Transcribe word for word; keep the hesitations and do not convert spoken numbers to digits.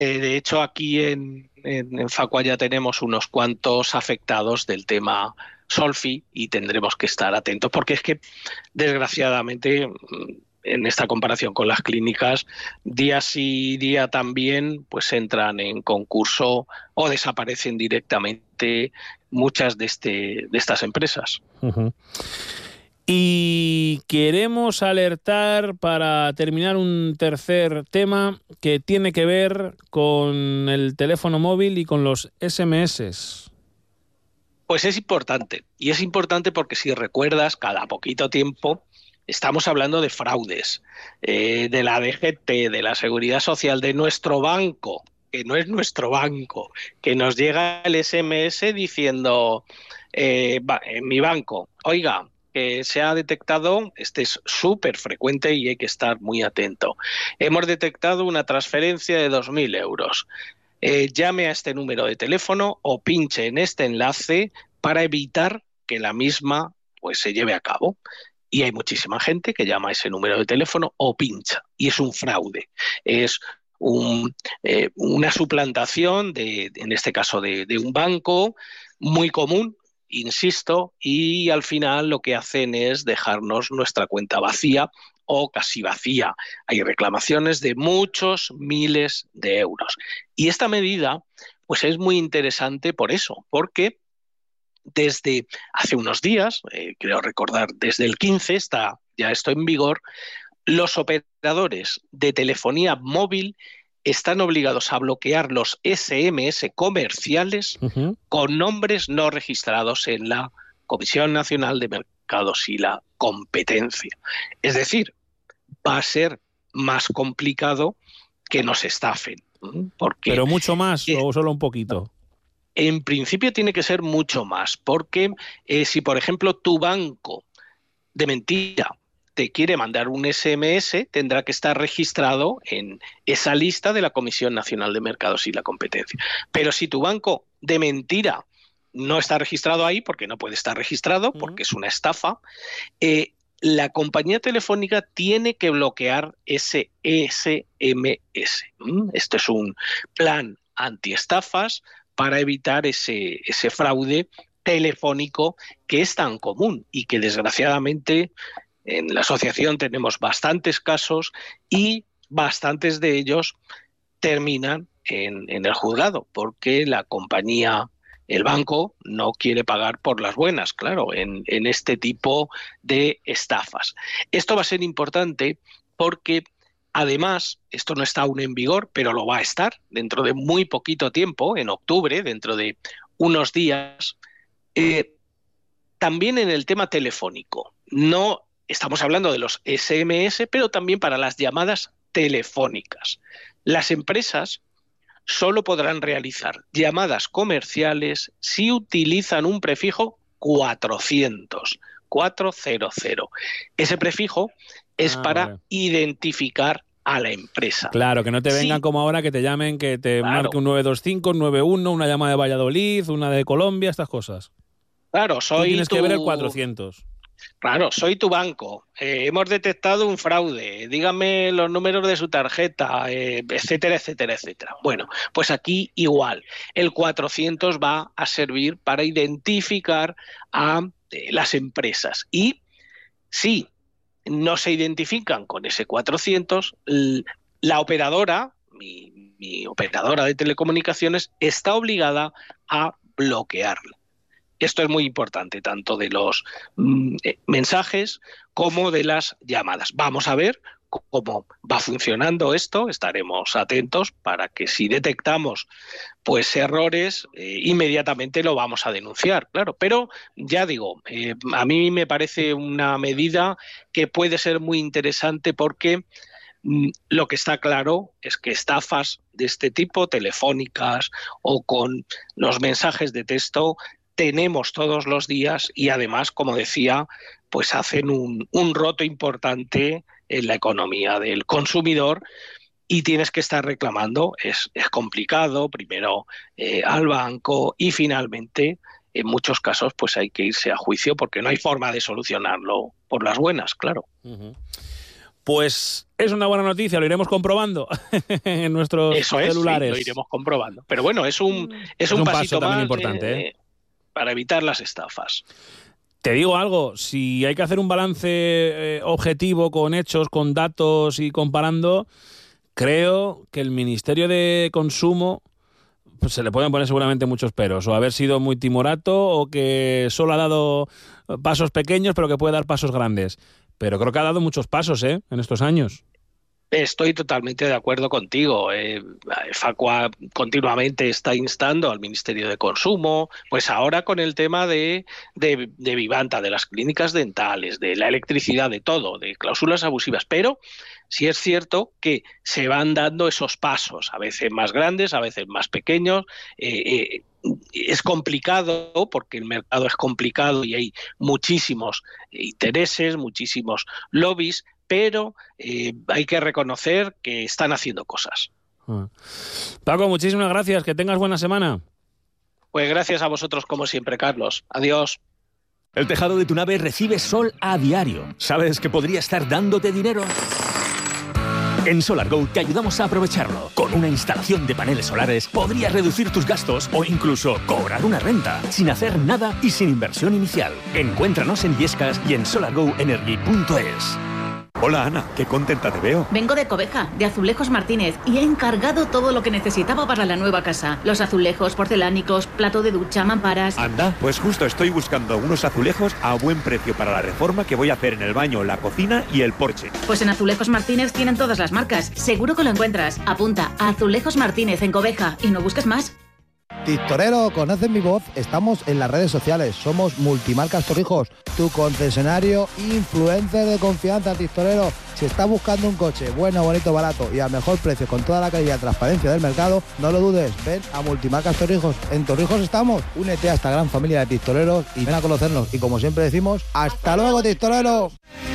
Eh, de hecho, aquí en, en, en Facua ya tenemos unos cuantos afectados del tema Solfi y tendremos que estar atentos porque es que, desgraciadamente, en esta comparación con las clínicas, día sí día también, pues entran en concurso o desaparecen directamente muchas de, este, de estas empresas. Uh-huh. Y queremos alertar para terminar un tercer tema que tiene que ver con el teléfono móvil y con los ese eme ese. Pues es importante, y es importante porque si recuerdas, cada poquito tiempo estamos hablando de fraudes, eh, de la D G T, de la Seguridad Social, de nuestro banco, que no es nuestro banco, que nos llega el ese eme ese diciendo, eh, va, en mi banco, oiga, que se ha detectado, este es súper frecuente y hay que estar muy atento, hemos detectado una transferencia de dos mil euros. Eh, llame a este número de teléfono o pinche en este enlace para evitar que la misma pues se lleve a cabo. Y hay muchísima gente que llama a ese número de teléfono o pincha. Y es un fraude. Es un, eh, una suplantación, de, en este caso de, de un banco, muy común, insisto, y al final lo que hacen es dejarnos nuestra cuenta vacía o casi vacía. Hay reclamaciones de muchos miles de euros. Y esta medida pues es muy interesante por eso, porque desde hace unos días, eh, creo recordar, desde el quince está ya esto en vigor, los operadores de telefonía móvil están obligados a bloquear los ese eme ese comerciales uh-huh. con nombres no registrados en la Comisión Nacional de Mercados y la Competencia. Es decir, va a ser más complicado que nos estafen. Porque, ¿pero mucho más eh, o solo un poquito? En principio tiene que ser mucho más, porque eh, si, por ejemplo, tu banco de mentira te quiere mandar un ese eme ese, tendrá que estar registrado en esa lista de la Comisión Nacional de Mercados y la Competencia. Pero si tu banco de mentira no está registrado ahí, porque no puede estar registrado, porque es una estafa, eh, la compañía telefónica tiene que bloquear ese ese eme ese. ¿Mm? Esto es un plan antiestafas para evitar ese, ese fraude telefónico que es tan común y que desgraciadamente en la asociación tenemos bastantes casos y bastantes de ellos terminan en, en el juzgado porque la compañía, el banco, no quiere pagar por las buenas, claro, en, en este tipo de estafas. Esto va a ser importante porque además, esto no está aún en vigor, pero lo va a estar dentro de muy poquito tiempo, en octubre, dentro de unos días. Eh, también en el tema telefónico. No estamos hablando de los ese eme ese, pero también para las llamadas telefónicas. Las empresas solo podrán realizar llamadas comerciales si utilizan un prefijo cuatrocientos, cuatrocientos. Ese prefijo es ah, para vale. identificar a la empresa. Claro, que no te vengan sí. como ahora que te llamen, que te claro. marque un nueve dos cinco, un nueve uno, una llamada de Valladolid, una de Colombia, estas cosas. Claro, soy Tú tienes tu... que ver el cuatrocientos. Claro, soy tu banco. Eh, hemos detectado un fraude. Dígame los números de su tarjeta, eh, etcétera, etcétera, etcétera. Bueno, pues aquí igual. El cuatrocientos va a servir para identificar a eh, las empresas. Y si no se identifican con ese cuatrocientos, la operadora, mi, mi operadora de telecomunicaciones, está obligada a bloquearla. Esto es muy importante, tanto de los mm, mensajes como de las llamadas. Vamos a ver cómo va funcionando esto, estaremos atentos para que si detectamos pues errores, eh, inmediatamente lo vamos a denunciar, claro. Pero ya digo, eh, a mí me parece una medida que puede ser muy interesante porque mm, lo que está claro es que estafas de este tipo, telefónicas o con los mensajes de texto, tenemos todos los días y además, como decía, pues hacen un, un roto importante en la economía del consumidor y tienes que estar reclamando. Es, es complicado, primero eh, al banco y finalmente, en muchos casos, pues hay que irse a juicio porque no hay forma de solucionarlo por las buenas, claro. Uh-huh. Pues es una buena noticia, lo iremos comprobando en nuestros Eso es, celulares. Sí, lo iremos comprobando. Pero bueno, es un, es es un, un pasito paso también más importante, de, ¿eh? para evitar las estafas. Te digo algo, si hay que hacer un balance eh, objetivo con hechos, con datos y comparando, creo que el Ministerio de Consumo pues se le pueden poner seguramente muchos peros, o haber sido muy timorato, o que solo ha dado pasos pequeños pero que puede dar pasos grandes. Pero creo que ha dado muchos pasos, ¿eh?, en estos años. Estoy totalmente de acuerdo contigo. Eh, Facua continuamente está instando al Ministerio de Consumo, pues ahora con el tema de, de, de Vivanta, de las clínicas dentales, de la electricidad, de todo, de cláusulas abusivas. Pero sí es cierto que se van dando esos pasos, a veces más grandes, a veces más pequeños. Eh, eh, es complicado porque el mercado es complicado y hay muchísimos intereses, muchísimos lobbies, pero eh, hay que reconocer que están haciendo cosas. Paco, muchísimas gracias, que tengas buena semana. Pues gracias a vosotros como siempre, Carlos. Adiós. El tejado de tu nave recibe sol a diario. ¿Sabes que podría estar dándote dinero? En SolarGo te ayudamos a aprovecharlo. Con una instalación de paneles solares podrías reducir tus gastos o incluso cobrar una renta sin hacer nada y sin inversión inicial. Encuéntranos en Illescas y en solar go energy punto es. Hola Ana, qué contenta te veo. Vengo de Coveja, de Azulejos Martínez, y he encargado todo lo que necesitaba para la nueva casa. Los azulejos, porcelánicos, plato de ducha, mamparas... Anda, pues justo estoy buscando unos azulejos a buen precio para la reforma que voy a hacer en el baño, la cocina y el porche. Pues en Azulejos Martínez tienen todas las marcas. Seguro que lo encuentras. Apunta a Azulejos Martínez en Coveja y no busques más. Tistorero, ¿conoces mi voz? Estamos en las redes sociales, somos Multimarcas Torrijos, tu concesionario influencer de confianza, Tistorero. Si estás buscando un coche bueno, bonito, barato y al mejor precio con toda la calidad y transparencia del mercado, no lo dudes, ven a Multimarcas Torrijos. En Torrijos estamos, únete a esta gran familia de Tistoreros y ven a conocernos. Y como siempre decimos, ¡hasta luego, Tistorero!